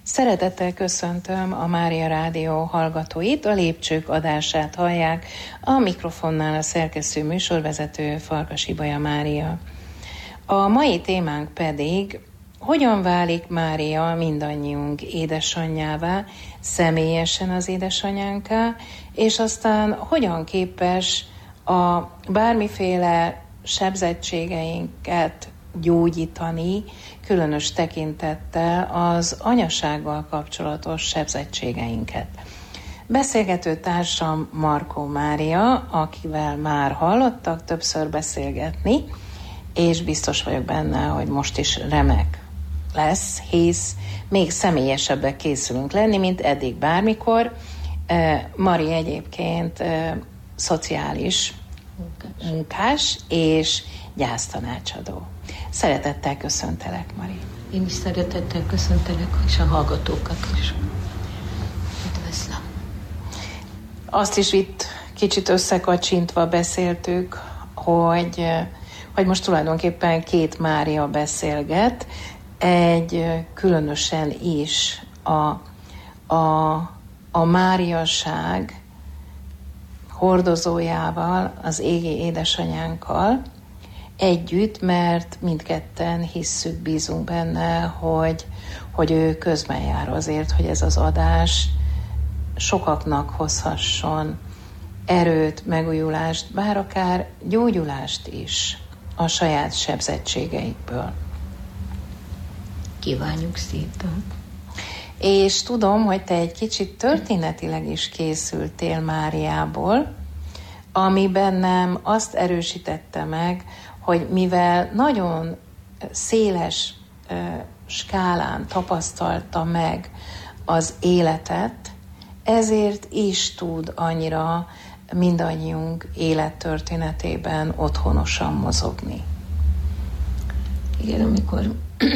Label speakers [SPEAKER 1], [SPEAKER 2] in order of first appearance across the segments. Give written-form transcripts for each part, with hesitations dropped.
[SPEAKER 1] Szeretettel köszöntöm a Mária Rádió hallgatóit, a Lépcsők adását hallják, a mikrofonnál a szerkesztő műsorvezető Farkas Ibolya Mária. A mai témánk pedig, hogyan válik Mária mindannyiunk édesanyjává, személyesen az édesanyánká, és aztán hogyan képes a bármiféle sebzettségeinket gyógyítani, különös tekintettel az anyasággal kapcsolatos sebzettségeinket. Beszélgető társam Markó Mária, akivel már hallottak többször beszélgetni, és biztos vagyok benne, hogy most is remek lesz, hisz még személyesebbek készülünk lenni, mint eddig bármikor. Mari egyébként szociális munkás és gyásztanácsadó. Szeretettel köszöntelek, Mari.
[SPEAKER 2] Én is szeretettel köszöntelek, és a hallgatókat is. Üdvözlöm.
[SPEAKER 1] Azt is itt kicsit összekacsintva beszéltük, hogy most tulajdonképpen két Mária beszélget, egy különösen is a Máriaság hordozójával, az égi édesanyánkkal együtt, mert mindketten hisszük, bízunk benne, hogy ő közben jár azért, hogy ez az adás sokaknak hozhasson erőt, megújulást, bár akár gyógyulást is a saját sebzettségeikből.
[SPEAKER 2] Kívánjuk szépen!
[SPEAKER 1] És tudom, hogy te egy kicsit történetileg is készültél Máriából, ami bennem azt erősítette meg, hogy mivel nagyon széles skálán tapasztalta meg az életet, ezért is tud annyira mindannyiunk élettörténetében otthonosan mozogni.
[SPEAKER 2] Igen, amikor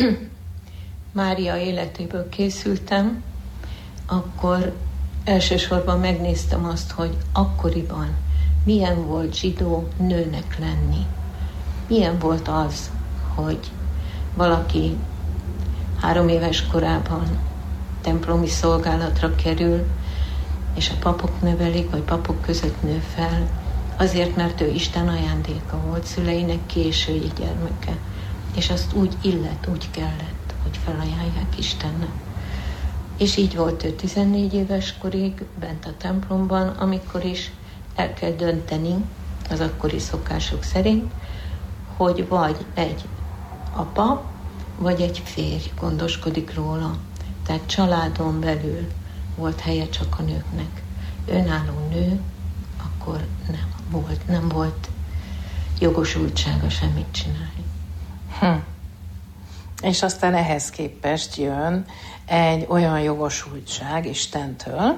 [SPEAKER 2] Mária életéből készültem, akkor elsősorban megnéztem azt, hogy akkoriban milyen volt zsidó nőnek lenni. Milyen volt az, hogy valaki 3 éves korában templomi szolgálatra kerül, és a papok nevelik, vagy papok között nő fel, azért, mert ő Isten ajándéka volt, szüleinek késői gyermeke. És azt úgy illet, úgy kellett, hogy felajánlják Istennek. És így volt ő 14 éves korig bent a templomban, amikor is el kell dönteni az akkori szokások szerint, hogy vagy egy apa, vagy egy férj gondoskodik róla. Tehát családon belül volt helye csak a nőknek. Önálló nő akkor nem volt jogosultsága semmit csinálni.
[SPEAKER 1] És aztán ehhez képest jön egy olyan jogosultság Istentől,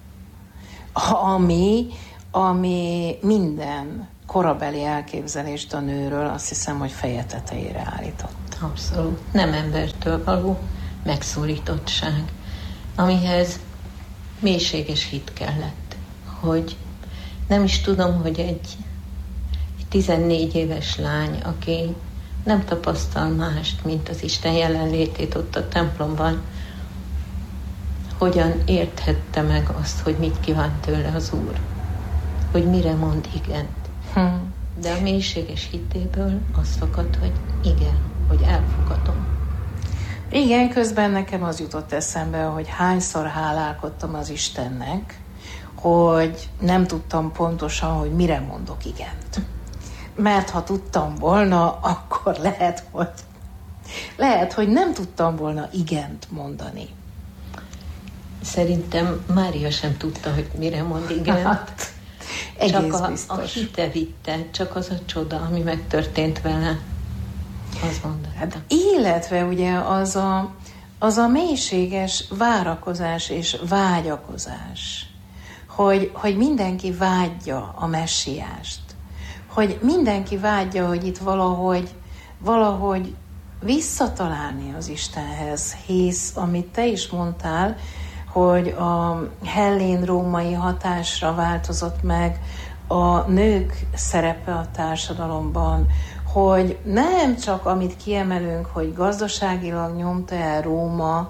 [SPEAKER 1] ami minden korabeli elképzelést a nőről azt hiszem, hogy feje tetejére állított.
[SPEAKER 2] Abszolút. Nem embertől való megszólítottság, amihez mélységes hit kellett. Hogy nem is tudom, hogy egy 14 éves lány, aki nem tapasztal mást, mint az Isten jelenlétét ott a templomban, hogyan érthette meg azt, hogy mit kíván tőle az Úr, hogy mire mond igent. De a mélységes hitéből az fakad, hogy igen, hogy elfogadom.
[SPEAKER 1] Igen, közben nekem az jutott eszembe, hogy hányszor hálálkodtam az Istennek, hogy nem tudtam pontosan, hogy mire mondok igent. Mert ha tudtam volna, akkor lehet, hogy nem tudtam volna igent mondani.
[SPEAKER 2] Szerintem Mária sem tudta, hogy mire mond igent. Hát, csak a hite vitte, csak az a csoda, ami megtörtént vele. Az mondatta.
[SPEAKER 1] Hát, illetve ugye az a mélységes várakozás és vágyakozás, hogy mindenki vágyja a messiást, hogy mindenki vágyja, hogy itt valahogy visszatalálni az Istenhez, hisz, amit te is mondtál, hogy a hellén-római hatásra változott meg a nők szerepe a társadalomban, hogy nem csak amit kiemelünk, hogy gazdaságilag nyomta el Róma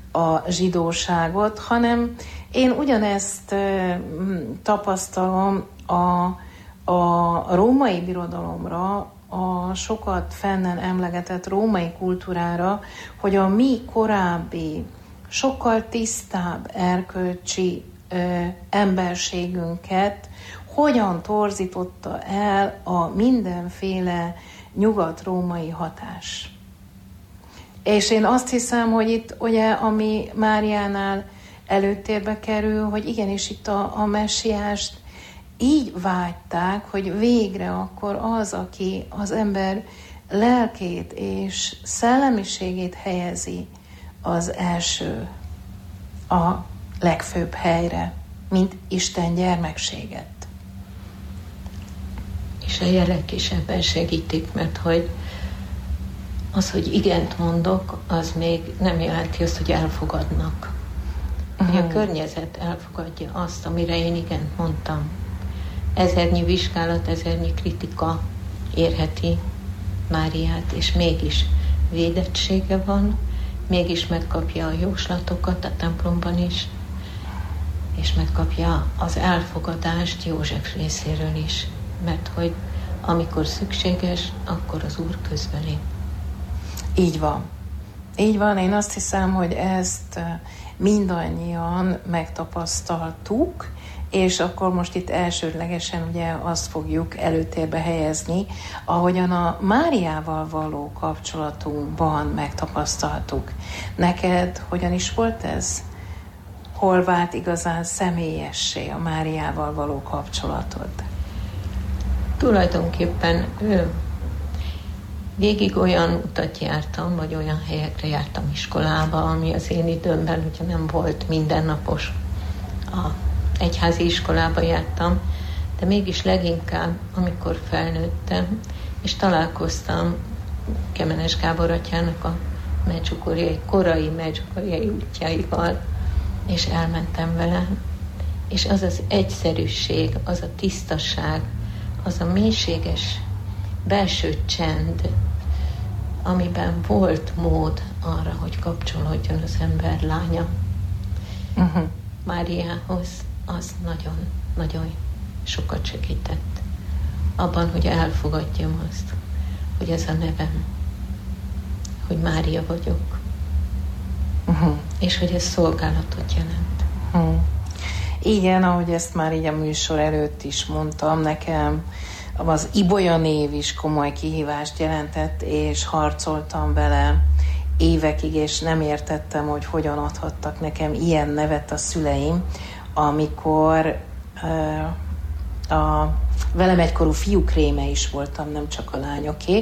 [SPEAKER 1] a zsidóságot, hanem én ugyanezt tapasztalom a római birodalomra, a sokat fennen emlegetett római kultúrára, hogy a mi korábbi, sokkal tisztább erkölcsi emberségünket hogyan torzította el a mindenféle nyugat-római hatás. És én azt hiszem, hogy itt ugye, ami Máriánál előtérbe kerül, hogy igenis itt a messiást így vágyták, hogy végre akkor az, aki az ember lelkét és szellemiségét helyezi az első, a legfőbb helyre, mint Isten gyermekséget.
[SPEAKER 2] És a jelek is ebben segítik, mert hogy az, hogy igent mondok, az még nem jelenti azt, hogy elfogadnak. Hogy a környezet elfogadja azt, amire én igent mondtam. Ezernyi vizsgálat, ezernyi kritika érheti Máriát, és mégis védettsége van, mégis megkapja a jóslatokat a templomban is, és megkapja az elfogadást József részéről is, mert hogy amikor szükséges, akkor az Úr közbelép.
[SPEAKER 1] Így van. Így van, én azt hiszem, hogy ezt mindannyian megtapasztaltuk, és akkor most itt elsődlegesen ugye azt fogjuk előtérbe helyezni, ahogyan a Máriával való kapcsolatunkban megtapasztaltuk. Neked hogyan is volt ez? Hol vált igazán személyessé a Máriával való kapcsolatod?
[SPEAKER 2] Tulajdonképpen végig olyan utat jártam, vagy olyan helyekre jártam iskolába, ami az én időmben ugye nem volt mindennapos. A egyházi iskolába jártam, de mégis leginkább, amikor felnőttem, és találkoztam Kemenes Gábor atyának a korai medjugorjei útjaival, és elmentem vele, és az az egyszerűség, az a tisztaság, az a mélységes belső csend, amiben volt mód arra, hogy kapcsolódjon az ember lánya Máriához, az nagyon sokat segített abban, hogy elfogadjam azt, hogy ez a nevem, hogy Mária vagyok, és hogy ez szolgálatot jelent.
[SPEAKER 1] Igen, ahogy ezt már így a műsor előtt is mondtam, nekem az Ibolya név is komoly kihívást jelentett, és harcoltam vele évekig, és nem értettem, hogy hogyan adhattak nekem ilyen nevet a szüleim, amikor a velem egykorú fiúk réme is voltam, nem csak a lányoké,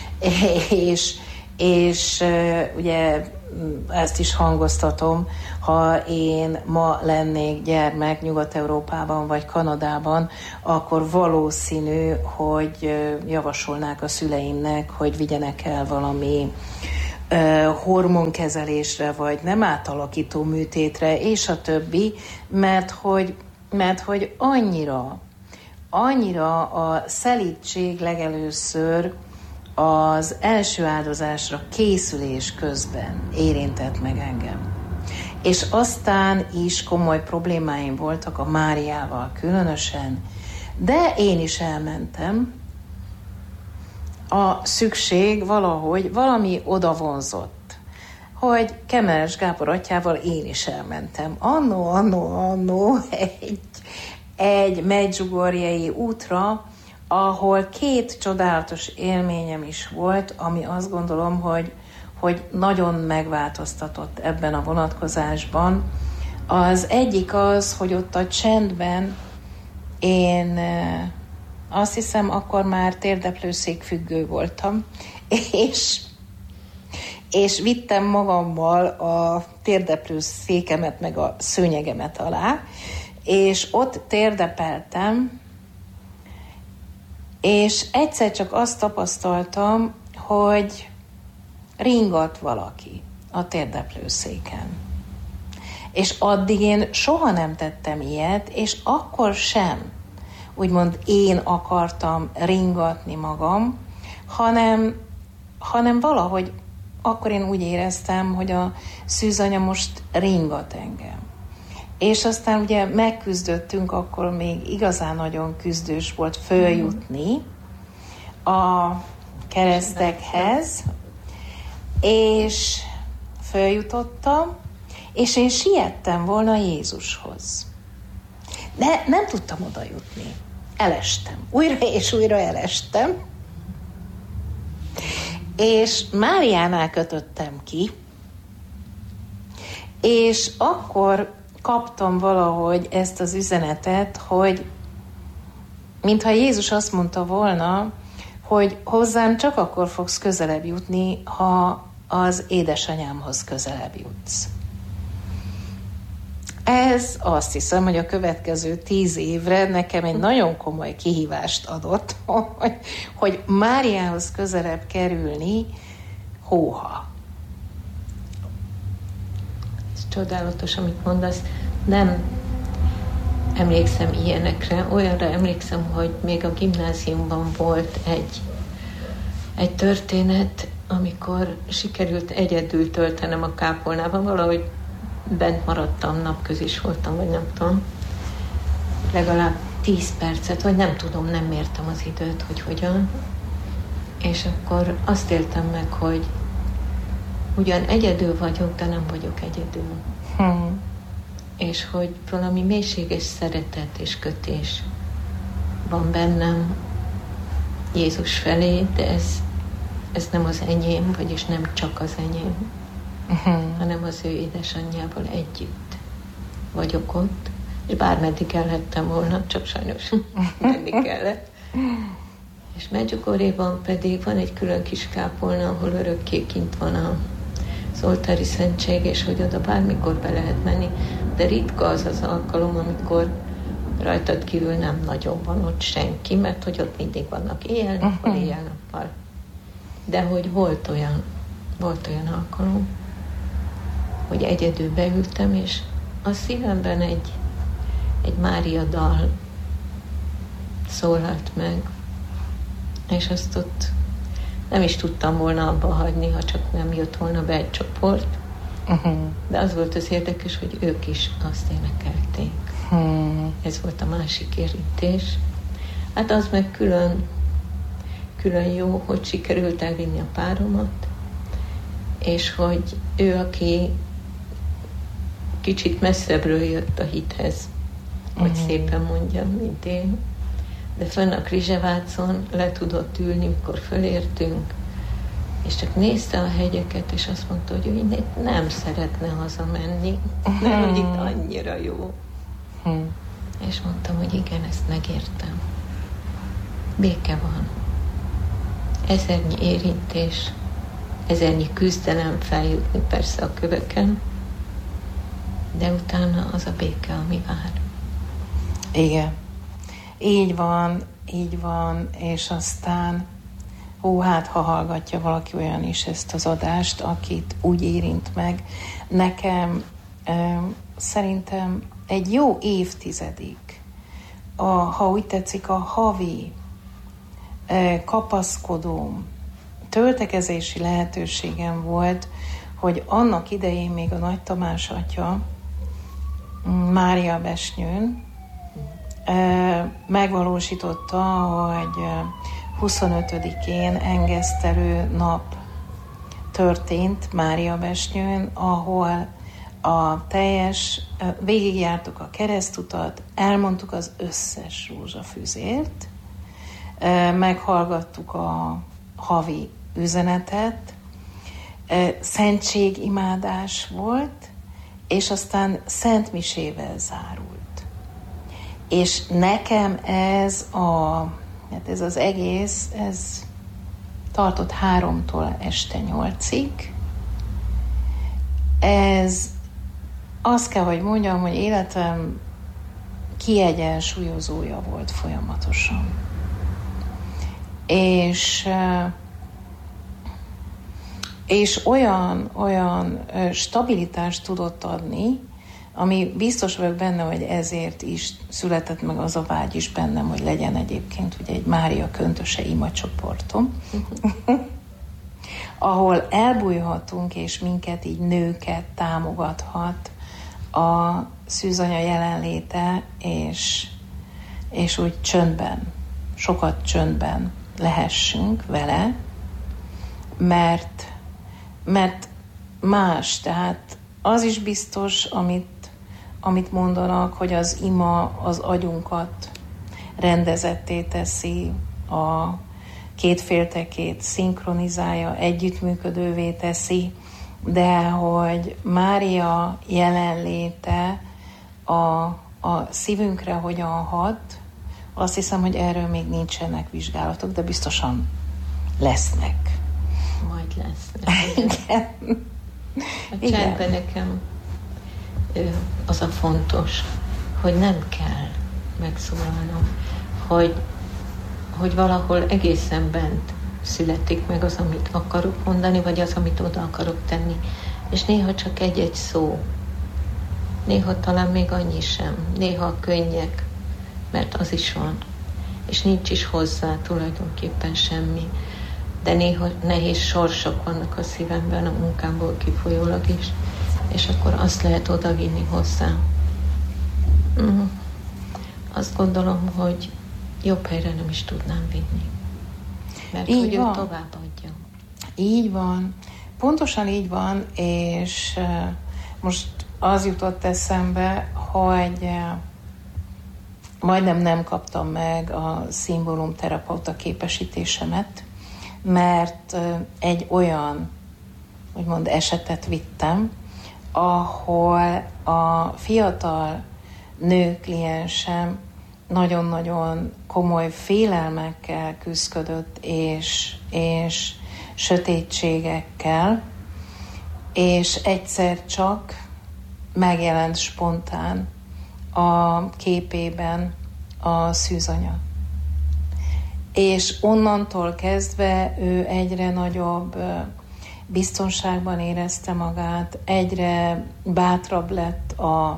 [SPEAKER 1] és ugye ezt is hangoztatom, ha én ma lennék gyermek Nyugat-Európában vagy Kanadában, akkor valószínű, hogy javasolnák a szüleimnek, hogy vigyenek el valami hormonkezelésre, vagy nem átalakító műtétre, és a többi, mert hogy annyira a szelídség legelőször az első áldozásra készülés közben érintett meg engem. És aztán is komoly problémáim voltak a Máriával különösen, de én is elmentem. A szükség valami oda vonzott, hogy Kemenes Gábor atyával én is elmentem. Annó egy medjugorjei útra, ahol 2 csodálatos élményem is volt, ami azt gondolom, hogy nagyon megváltoztatott ebben a vonatkozásban. Az egyik az, hogy ott a csendben én azt hiszem, akkor már térdeplőszékfüggő voltam, és vittem magammal a térdeplőszékemet meg a szőnyegemet alá, és ott térdepeltem, és egyszer csak azt tapasztaltam, hogy ringat valaki a térdeplőszéken. És addig én soha nem tettem ilyet, és akkor sem, úgymond én akartam ringatni magam, hanem valahogy akkor én úgy éreztem, hogy a szűzanya most ringat engem. És aztán ugye megküzdöttünk, akkor még igazán nagyon küzdős volt följutni a keresztekhez, és följutottam, és én siettem volna Jézushoz. De nem tudtam oda jutni. Elestem. Újra és újra elestem. És Máriánál kötöttem ki, és akkor kaptam valahogy ezt az üzenetet, hogy mintha Jézus azt mondta volna, hogy hozzám csak akkor fogsz közelebb jutni, ha az édesanyámhoz közelebb jutsz. Ez azt hiszem, hogy a következő 10 évre nekem egy nagyon komoly kihívást adott, hogy Máriához közelebb kerülni, hóha.
[SPEAKER 2] Ez csodálatos, amit mondasz. Nem emlékszem ilyenekre. Olyanra emlékszem, hogy még a gimnáziumban volt egy történet, amikor sikerült egyedül töltenem a kápolnában, valahogy bent maradtam, napközis voltam, vagy nem tudom, legalább 10 percet, vagy nem tudom, nem mértem az időt, hogy hogyan. És akkor azt éltem meg, hogy ugyan egyedül vagyok, de nem vagyok egyedül. És hogy valami mélységes szeretet és kötés van bennem Jézus felé, de ez nem az enyém, vagyis nem csak az enyém, hanem az ő édesanyjával együtt vagyok ott, és bármeddig elhettem volna, csak sajnos menni kellett. És Medjugorjéban pedig van egy külön kis kápolna, ahol örökké kint van az oltári szentség, és hogy oda bármikor be lehet menni, de ritka az az alkalom, amikor rajtad kívül nem nagyon van ott senki, mert hogy ott mindig vannak éjjel-nappal. De hogy volt olyan alkalom, hogy egyedül beültem, és a szívemben egy Mária dal szólalt meg, és azt ott nem is tudtam volna abba hagyni, ha csak nem jött volna be egy csoport. De az volt az érdekes, hogy ők is azt énekelték. Ez volt a másik érintés. Hát az meg külön jó, hogy sikerült elvinni a páromat, és hogy ő, aki kicsit messzebbről jött a hithez, hogy szépen mondjam, mint én, de fönn a Krizsevácon le tudott ülni, mikor fölértünk, és csak nézte a hegyeket, és azt mondta, hogy ő itt nem szeretne hazamenni, de hogy itt annyira jó. És mondtam, hogy igen, ezt megértem. Béke van. Ezernyi érintés, ezernyi küzdelem feljutni persze a köveken, de utána az a béke, ami vár.
[SPEAKER 1] Igen. Így van, és aztán hát ha hallgatja valaki olyan is ezt az adást, akit úgy érint meg. Nekem szerintem egy jó évtizedig, ha úgy tetszik, a havi kapaszkodóm, töltekezési lehetőségem volt, hogy annak idején még a Nagy Tamás atya Máriabesnyőn megvalósította, hogy 25-én engesztelő nap történt Máriabesnyőn, ahol végigjártuk a keresztutat, elmondtuk az összes rózsafüzért, meghallgattuk a havi üzenetet, szentségimádás volt, és aztán szentmisével zárult. És nekem ez az egész, ez tartott 3-tól este 8-ig. Ez azt kell, hogy mondjam, hogy életem kiegyensúlyozója volt folyamatosan. És olyan stabilitást tudott adni, ami biztos vagyok benne, hogy ezért is született meg az a vágy is bennem, hogy legyen egyébként ugye egy Mária köntöse imacsoportom, ahol elbújhatunk, és minket így nőket támogathat a szűzanya jelenléte, és úgy csöndben, sokat csöndben lehessünk vele, mert más, tehát az is biztos, amit mondanak, hogy az ima az agyunkat rendezetté teszi, a két féltekét szinkronizálja, együttműködővé teszi, de hogy Mária jelenléte a szívünkre hogyan hat, azt hiszem, hogy erről még nincsenek vizsgálatok, de biztosan lesznek.
[SPEAKER 2] Majd lesznek.
[SPEAKER 1] Igen.
[SPEAKER 2] A csendben nekem az a fontos, hogy nem kell megszólalnom, hogy valahol egészen bent születik meg az, amit akarok mondani, vagy az, amit oda akarok tenni. És néha csak egy-egy szó. Néha talán még annyi sem. Néha könnyek, mert az is van. És nincs is hozzá tulajdonképpen semmi. De néha nehéz sorsok vannak a szívemben, a munkámból kifolyólag is. És akkor azt lehet odavinni hozzá. Azt gondolom, hogy jobb helyre nem is tudnám vinni. Mert így hogy van. Ő továbbadja.
[SPEAKER 1] Így van. Pontosan így van, és most az jutott eszembe, hogy majdnem nem kaptam meg a szimbólumterapeuta képesítésemet, mert egy olyan, úgymond esetet vittem, ahol a fiatal nő kliensem nagyon-nagyon komoly félelmekkel küzdött, és sötétségekkel, és egyszer csak megjelent spontán a képében a szűzanya. És onnantól kezdve ő egyre nagyobb biztonságban érezte magát, egyre bátrabb lett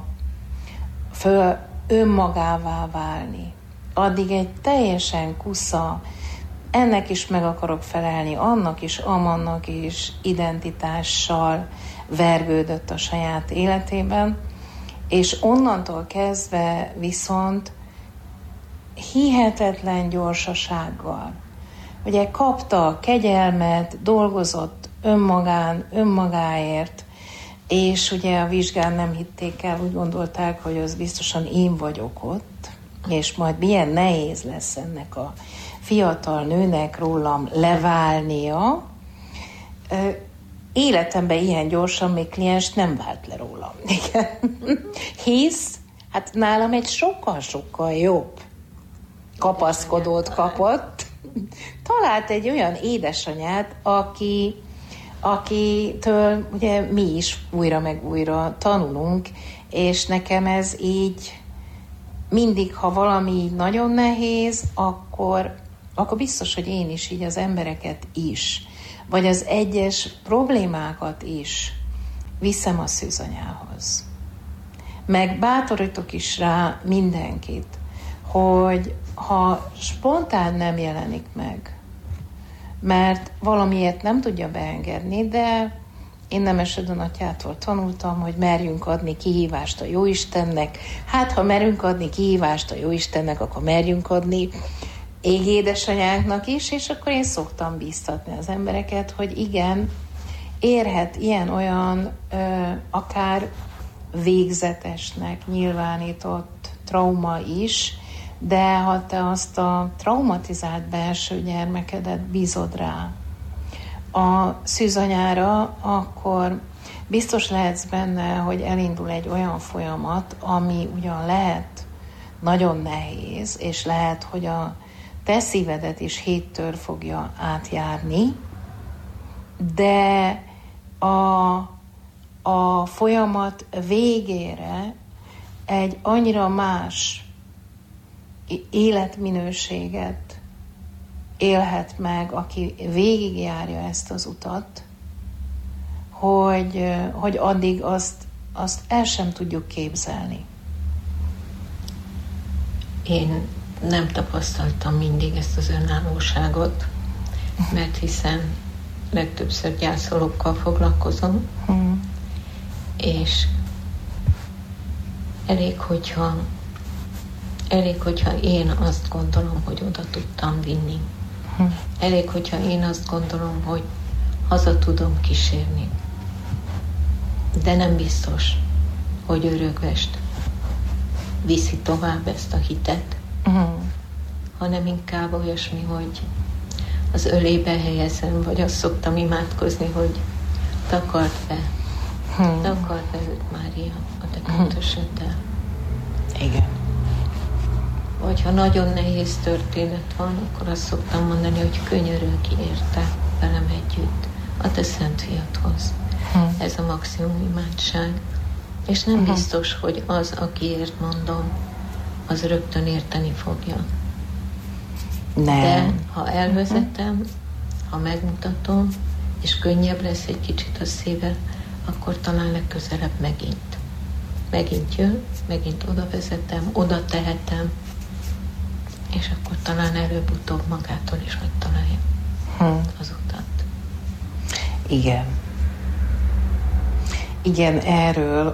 [SPEAKER 1] önmagává válni. Addig egy teljesen kusza, ennek is meg akarok felelni, annak is, amannak is identitással vergődött a saját életében, és onnantól kezdve viszont hihetetlen gyorsasággal. Ugye kapta a kegyelmet, dolgozott önmagáért, és ugye a vizsgán nem hitték el, úgy gondolták, hogy az biztosan én vagyok ott, és majd milyen nehéz lesz ennek a fiatal nőnek rólam leválnia. Életemben ilyen gyorsan még kliens nem vált le rólam. Hisz, hát nálam egy sokkal-sokkal jobb kapaszkodót kapott. Talált egy olyan édesanyát, akitől ugye mi is újra meg újra tanulunk, és nekem ez így mindig, ha valami így nagyon nehéz, akkor biztos, hogy én is így az embereket is, vagy az egyes problémákat is viszem a szűzanyához. Meg bátorítok is rá mindenkit, hogy ha spontán nem jelenik meg, mert valamiért nem tudja beengedni, de én Nemesedon atyától tanultam, hogy merjünk adni kihívást a Jóistennek. Hát, ha merünk adni kihívást a Jóistennek, akkor merjünk adni égi édesanyánknak is, és akkor én szoktam bíztatni az embereket, hogy igen, érhet ilyen-olyan akár végzetesnek nyilvánított trauma is, de ha te azt a traumatizált belső gyermekedet bízod rá a szűzanyára, akkor biztos lehetsz benne, hogy elindul egy olyan folyamat, ami ugyan lehet nagyon nehéz, és lehet, hogy a te szívedet is héttől fogja átjárni, de a folyamat végére egy annyira más életminőséget élhet meg, aki végigjárja ezt az utat, hogy addig azt el sem tudjuk képzelni.
[SPEAKER 2] Én nem tapasztaltam mindig ezt az önállóságot, mert hiszen legtöbbször gyászolókkal foglalkozom, és elég, hogyha én azt gondolom, hogy oda tudtam vinni. Elég, hogyha én azt gondolom, hogy haza tudom kísérni. De nem biztos, hogy örökvest viszi tovább ezt a hitet, hanem inkább olyasmi, hogy az ölébe helyezem, vagy azt szoktam imádkozni, hogy takard be őt, Mária, a te kötösöddel.
[SPEAKER 1] Igen.
[SPEAKER 2] Vagy ha nagyon nehéz történet van, akkor azt szoktam mondani, hogy könyörög érte velem együtt a te szent fiadhoz. Ez a maximum imádság. És nem biztos, hogy az, akiért mondom, az rögtön érteni fogja.
[SPEAKER 1] Nem.
[SPEAKER 2] De ha elvezetem, ha megmutatom, és könnyebb lesz egy kicsit a szíve, akkor talán legközelebb megint jön, megint oda vezetem, oda tehetem, és akkor talán előbb-utóbb magától is megtalálja az utat.
[SPEAKER 1] Igen. Igen, erről,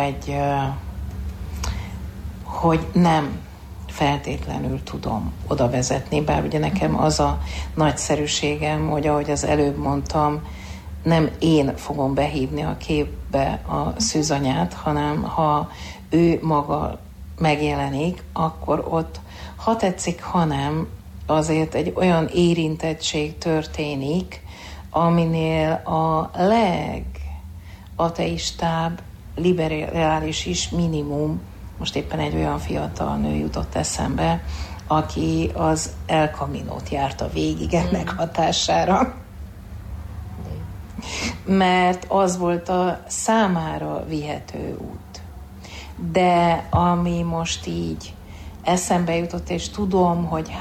[SPEAKER 1] hogy nem feltétlenül tudom oda vezetni, bár ugye nekem az a nagyszerűségem, hogy ahogy az előbb mondtam, nem én fogom behívni a képbe a szűzanyát, hanem ha ő maga megjelenik, akkor ott, ha tetszik, ha nem, azért egy olyan érintettség történik, aminél a legateistább, liberális is minimum, most éppen egy olyan fiatal nő jutott eszembe, aki az El Caminót járta végig ennek hatására. Mert az volt a számára vihető út. De ami most így eszembe jutott, és tudom, hogy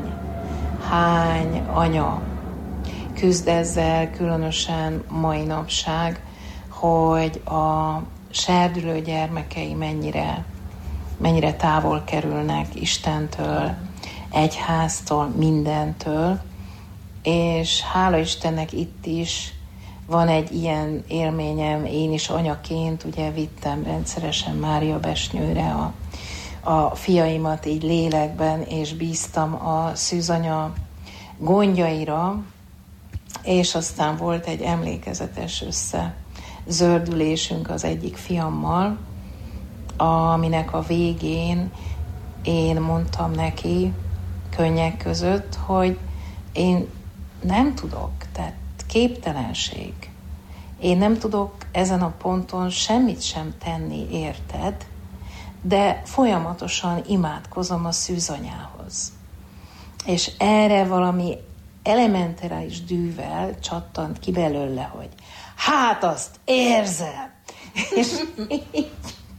[SPEAKER 1] hány anya küzd ezzel, különösen mai napság, hogy a serdülő gyermekei mennyire távol kerülnek Istentől, egyháztól, mindentől, és hála Istennek itt is van egy ilyen élményem, én is anyaként ugye vittem rendszeresen Mária Besnyőre a fiaimat így lélekben, és bíztam a szűzanya gondjaira, és aztán volt egy emlékezetes zördülésünk az egyik fiammal, aminek a végén én mondtam neki könnyek között, hogy én nem tudok, tehát képtelenség. Én nem tudok ezen a ponton semmit sem tenni, érted? De folyamatosan imádkozom a szűzanyához. És erre valami elementáris dűvel csattant ki belőle, hogy hát azt érzem. És így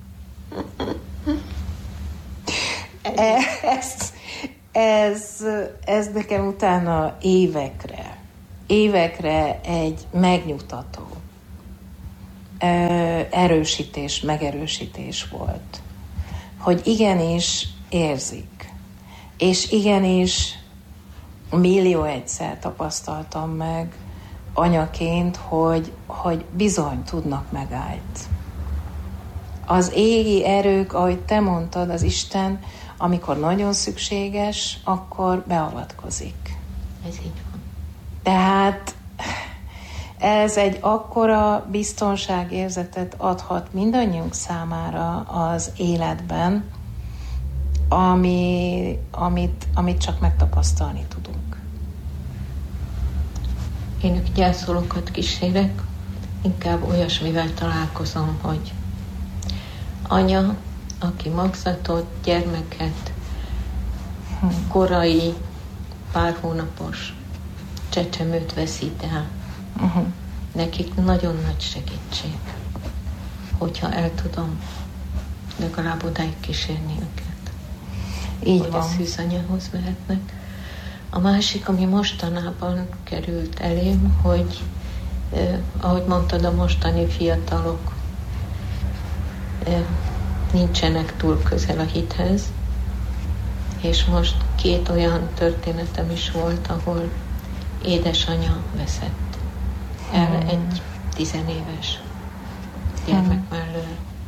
[SPEAKER 1] ez nekem utána évekre egy megnyugtató megerősítés volt, hogy igenis érzik, és igenis millió egyszer tapasztaltam meg anyaként, hogy bizony tudnak megállt. Az égi erők, ahogy te mondtad, az Isten, amikor nagyon szükséges, akkor beavatkozik.
[SPEAKER 2] Ez így van.
[SPEAKER 1] Tehát ez egy akkora biztonságérzetet adhat mindannyiunk számára az életben, amit csak megtapasztalni tudunk.
[SPEAKER 2] Én gyászolókat kísérek, inkább olyasmivel találkozom, hogy anya, aki magzatot, gyermeket, korai, pár hónapos csecsemőt veszít el. Nekik nagyon nagy segítség, hogyha el tudom legalább odáig kísérni őket.
[SPEAKER 1] Így
[SPEAKER 2] hogy
[SPEAKER 1] van.
[SPEAKER 2] a szűzanyához mehetnek. A másik, ami mostanában került elém, hogy ahogy mondtad, a mostani fiatalok nincsenek túl közel a hithez, és most 2 olyan történetem is volt, ahol édesanya veszett el egy 10 éves gyermek mellől.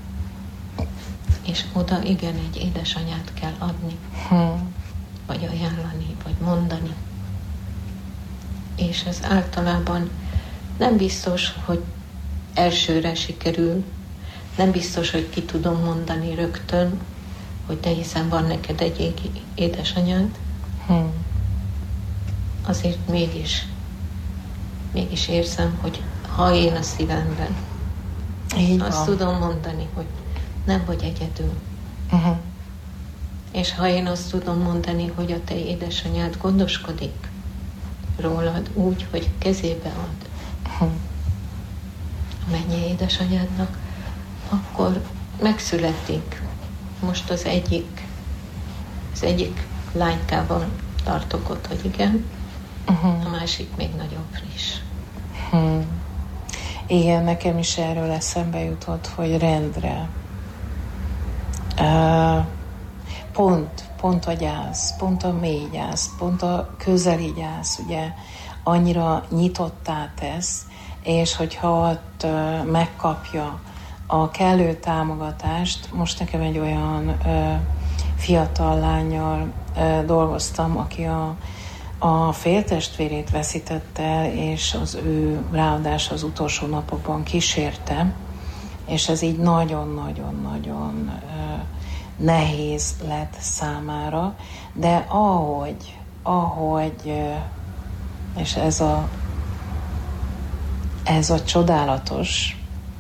[SPEAKER 2] És oda igen, egy édesanyát kell adni, vagy ajánlani, vagy mondani. És ez általában nem biztos, hogy elsőre sikerül, nem biztos, hogy ki tudom mondani rögtön, hogy de hiszen van neked egy édesanyád, azért mégis érzem, hogy ha én a szívemben azt tudom mondani, hogy nem vagy egyedül. És ha én azt tudom mondani, hogy a te édesanyád gondoskodik rólad úgy, hogy kezébe ad a mennyi édesanyádnak, akkor megszületik. Most az egyik lánykával tartok ott, hogy igen, a másik még nagyon friss.
[SPEAKER 1] Igen, nekem is erről eszembe jutott, hogy rendre. Pont a gyász, pont a mély gyász, pont a közeli gyász, ugye annyira nyitottá tesz, és hogyha ott megkapja a kellő támogatást, most nekem egy olyan fiatal lánnyal dolgoztam, aki a féltestvérét veszítette el, és az ő ráadásul az utolsó napokban kísérte, és ez így nagyon-nagyon-nagyon nehéz lett számára, de ahogy és ez a csodálatos,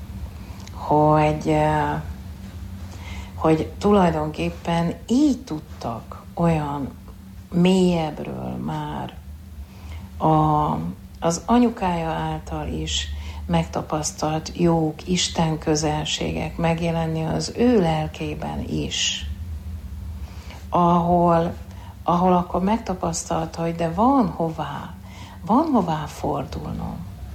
[SPEAKER 1] hogy tulajdonképpen így tudtak olyan mélyebbről már az anyukája által is megtapasztalt jók, Isten közelségek megjelenni az ő lelkében is, ahol akkor megtapasztalta, hogy de van hová fordulnom,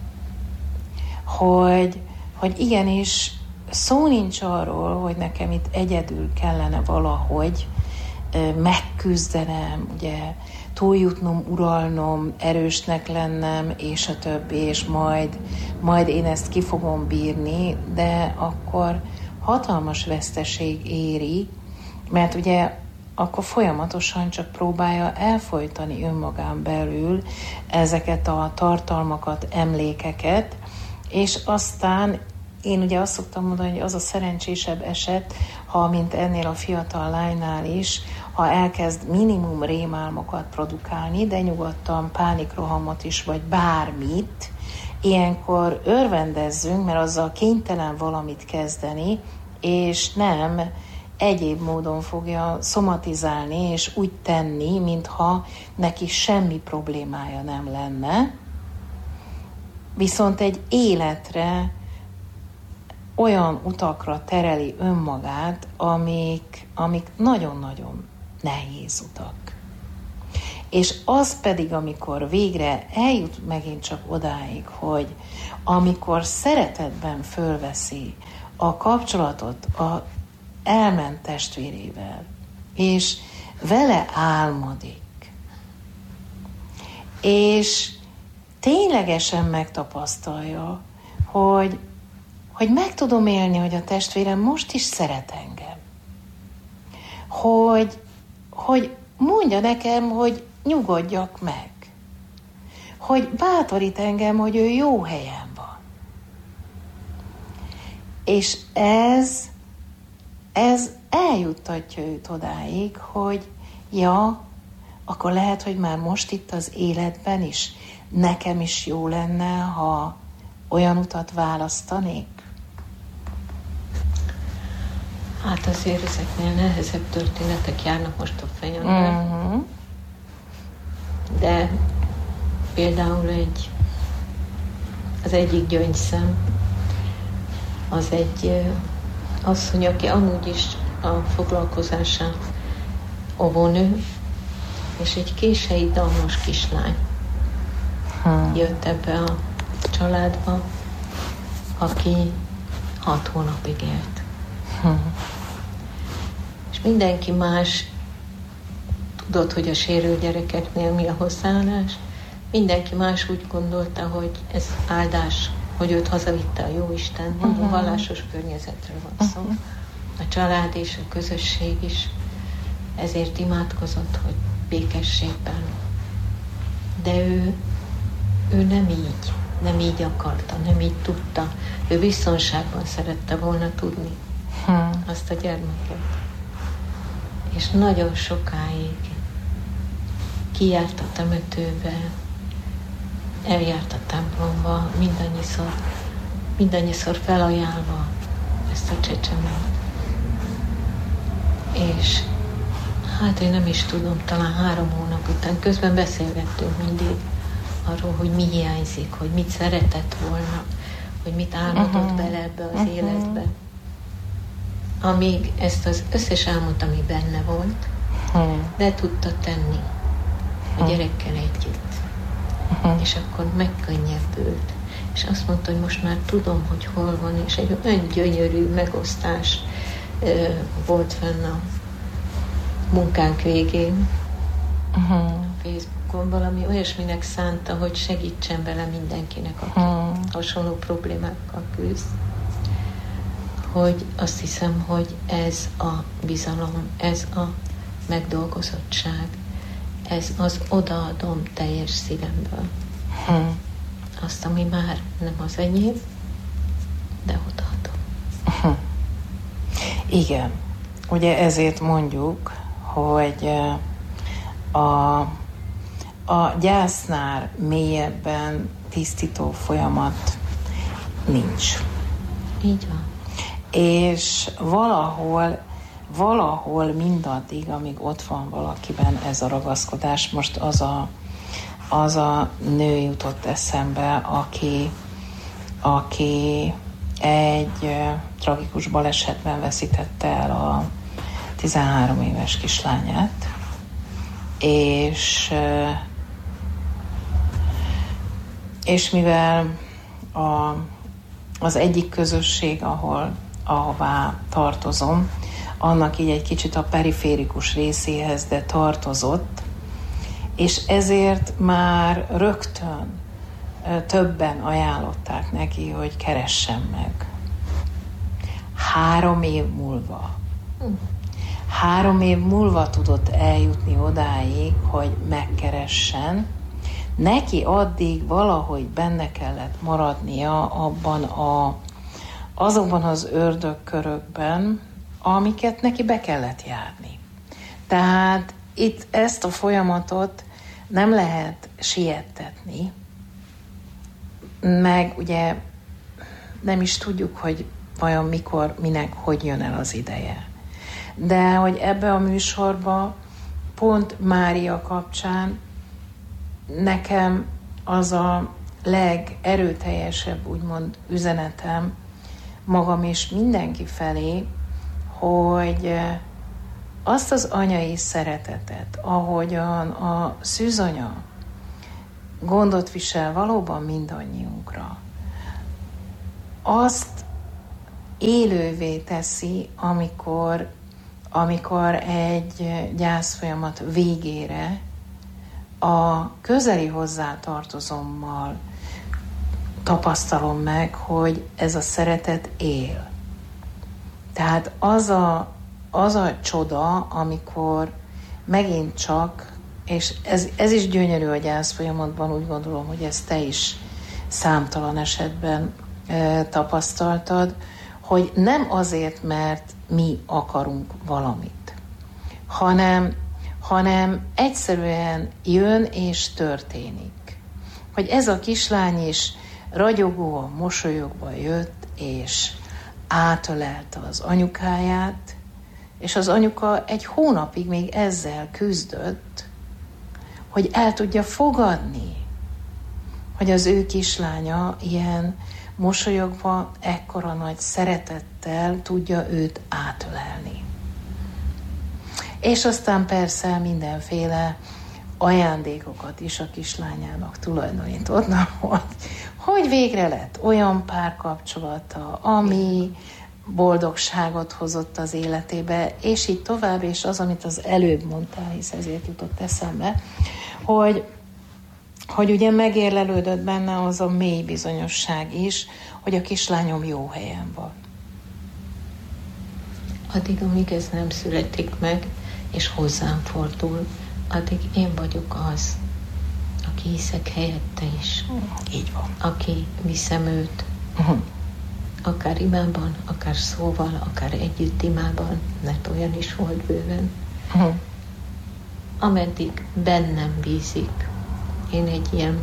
[SPEAKER 1] hogy igenis szó nincs arról, hogy nekem itt egyedül kellene valahogy megküzdenem, ugye, túljutnom, uralnom, erősnek lennem, és a többi, és majd én ezt ki fogom bírni, de akkor hatalmas veszteség éri, mert ugye akkor folyamatosan csak próbálja elfojtani önmagán belül ezeket a tartalmakat, emlékeket, és aztán én ugye azt szoktam mondani, hogy az a szerencsésebb eset, ha mint ennél a fiatal lánynál is, ha elkezd minimum rémálmokat produkálni, de nyugodtan pánikrohamot is, vagy bármit, ilyenkor örvendezzünk, mert azzal kénytelen valamit kezdeni, és nem egyéb módon fogja szomatizálni, és úgy tenni, mintha neki semmi problémája nem lenne. Viszont egy életre olyan utakra tereli önmagát, amik nagyon-nagyon nehéz utak. És az pedig, amikor végre eljut megint csak odáig, hogy amikor szeretetben fölveszi a kapcsolatot a elment testvérével, és vele álmodik, és ténylegesen megtapasztalja, hogy meg tudom élni, hogy a testvérem most is szeret engem. Hogy mondja nekem, hogy nyugodjak meg. Hogy bátorít engem, hogy ő jó helyen van. És ez eljuttatja őt odáig, hogy ja, akkor lehet, hogy már most itt az életben is nekem is jó lenne, ha olyan utat választanék.
[SPEAKER 2] Hát azért ezeknél nehezebb történetek járnak most a fejemben. De például az egyik gyöngyszem, az egy asszony, aki amúgy is a foglalkozásán óvónő, és egy kései dalmos kislány jött ebbe a családba, aki 6 hónapig élt. És mindenki más tudott, hogy a sérült gyerekeknél mi a hozzáállás, mindenki más úgy gondolta, hogy ez áldás, hogy őt hazavitte a Jóisten. Mondom, vallásos környezetről van szó. A család és a közösség is ezért imádkozott, hogy békességben. De ő nem így akarta, nem így tudta. Ő biztonságban szerette volna tudni azt a gyermeket. És nagyon sokáig kijárt a temetőbe, eljárt a templomba, mindannyiszor felajánlva ezt a csecsemet. És hát én nem is tudom, talán 3 hónap után közben beszélgettünk mindig arról, hogy mi hiányzik, hogy mit szeretett volna, hogy mit álmodott bele ebbe az életbe. Amíg ezt az összes álmot, ami benne volt, le tudta tenni a gyerekkel együtt. És akkor megkönnyebbült. És azt mondta, hogy most már tudom, hogy hol van, és egy olyan gyönyörű megosztás volt fenn a munkánk végén. A Facebookon valami olyasminek szánta, hogy segítsen vele mindenkinek, aki hasonló problémákkal küzd. Hogy azt hiszem, hogy ez a bizalom, ez a megdolgozottság, ez az odaadom teljes szívemből. Azt, ami már nem az enyém, de odaadom.
[SPEAKER 1] Igen. Ugye ezért mondjuk, hogy a gyásznál mélyebben tisztító folyamat nincs.
[SPEAKER 2] Így van.
[SPEAKER 1] És valahol mindaddig, amíg ott van valakiben ez a ragaszkodás, most az a nő jutott eszembe, aki egy tragikus balesetben veszítette el a 13 éves kislányát, és mivel az egyik közösség, ahová tartozom, annak így egy kicsit a periférikus részéhez, de tartozott, és ezért már rögtön többen ajánlották neki, hogy keressen meg. 3 év múlva. 3 év múlva tudott eljutni odáig, hogy megkeressen. Neki addig valahogy benne kellett maradnia azokban az ördögkörökben, amiket neki be kellett járni. Tehát itt ezt a folyamatot nem lehet siettetni, meg ugye nem is tudjuk, hogy vajon mikor, minek, hogy jön el az ideje. De hogy ebbe a műsorba pont Mária kapcsán nekem az a legerőteljesebb, úgymond üzenetem magam és mindenki felé, hogy azt az anyai szeretetet, ahogyan a szűzanya gondot visel valóban mindannyiunkra, azt élővé teszi, amikor egy gyászfolyamat végére a közeli hozzátartozommal tapasztalom meg, hogy ez a szeretet él. Tehát az a csoda, amikor megint csak, és ez is gyönyörű a gyászfolyamatban, úgy gondolom, hogy ezt te is számtalan esetben tapasztaltad, hogy nem azért, mert mi akarunk valamit, hanem egyszerűen jön és történik. Hogy ez a kislány is ragyogóan, mosolyogva jött, és átölelte az anyukáját, és az anyuka 1 hónapig még ezzel küzdött, hogy el tudja fogadni, hogy az ő kislánya ilyen mosolyogva, ekkora nagy szeretettel tudja őt átölelni. És aztán persze mindenféle ajándékokat is a kislányának tulajdonított, hogy végre lett olyan párkapcsolata, ami boldogságot hozott az életébe, és így tovább, és az, amit az előbb mondtál, hisz ezért jutott eszembe, hogy hogy ugye megérlelődött benne az a mély bizonyosság is, hogy a kislányom jó helyen van.
[SPEAKER 2] Addig, amíg ez nem születik meg, és hozzám fordul, addig én vagyok az, aki hiszek helyette is.
[SPEAKER 1] Így van.
[SPEAKER 2] Aki viszem őt, akár imában, akár szóval, akár együtt imában, mert olyan is volt bőven. Ameddig bennem bízik. Én egy ilyen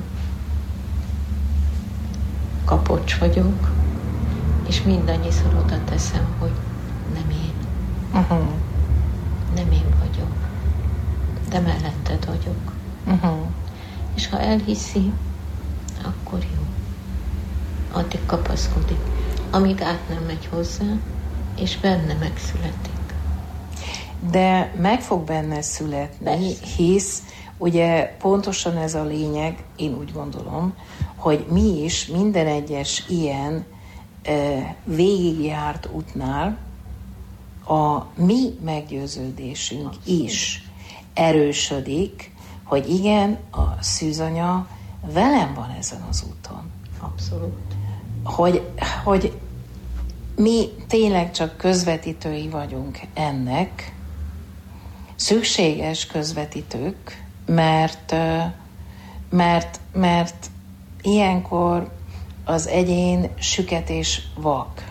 [SPEAKER 2] kapocs vagyok, és mindannyiszor oda teszem, hogy nem én. Nem én vagyok, de melletted vagyok. És ha elhiszi, akkor jó. Addig kapaszkodik, amíg át nem megy hozzá, és benne megszületik.
[SPEAKER 1] De meg fog benne születni, hisz ugye pontosan ez a lényeg, én úgy gondolom, hogy mi is minden egyes ilyen végigjárt útnál a mi meggyőződésünk is erősödik, hogy igen, a szűzanya velem van ezen az úton.
[SPEAKER 2] Abszolút.
[SPEAKER 1] Hogy mi tényleg csak közvetítői vagyunk ennek, szükséges közvetítők, mert ilyenkor az egyén süket és vak,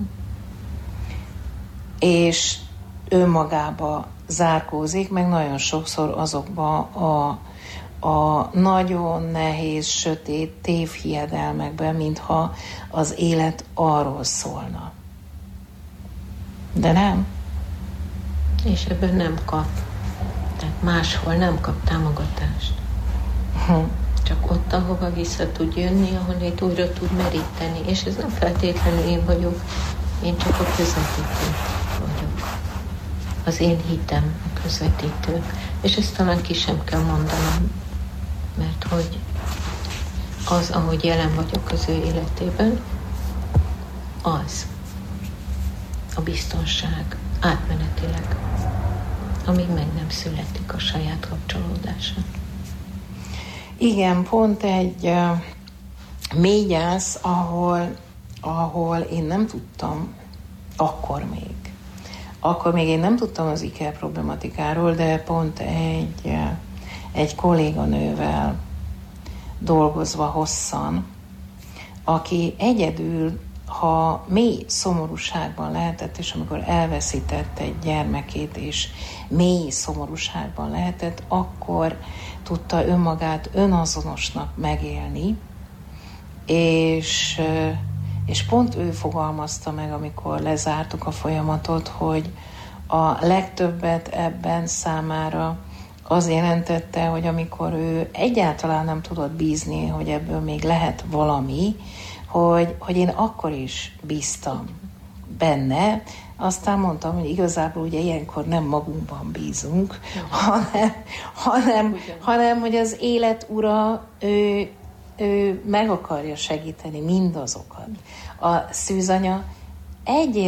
[SPEAKER 1] és önmagába zárkózik, meg nagyon sokszor azokba a nagyon nehéz, sötét tévhiedelmekben, mintha az élet arról szólna. De nem.
[SPEAKER 2] És ebből nem kap. Tehát máshol nem kap támogatást. Csak ott, ahova vissza tud jönni, ahonnét újra tud meríteni. És ez nem feltétlenül én vagyok. Én csak a közvetítő vagyok. Az én hitem a közvetítő. És ezt talán ki sem kell mondanom. Mert hogy az, ahogy jelen vagyok az ő életében, az a biztonság átmenetileg, amíg meg nem születik a saját kapcsolódása.
[SPEAKER 1] Igen, pont egy mély gyász, ahol én nem tudtam, akkor még én nem tudtam az iker problematikáról, de pont egy kolléganővel dolgozva hosszan, aki egyedül, ha mély szomorúságban lehetett, és amikor elveszített egy gyermekét, és mély szomorúságban lehetett, akkor tudta önmagát önazonosnak megélni, és pont ő fogalmazta meg, amikor lezártuk a folyamatot, hogy a legtöbbet ebben számára az jelentette, hogy amikor ő egyáltalán nem tudott bízni, hogy ebből még lehet valami, hogy én akkor is bíztam benne, aztán mondtam, hogy igazából ugye ilyenkor nem magunkban bízunk, hanem hogy az élet ura, ő meg akarja segíteni mindazokat. A szűzanya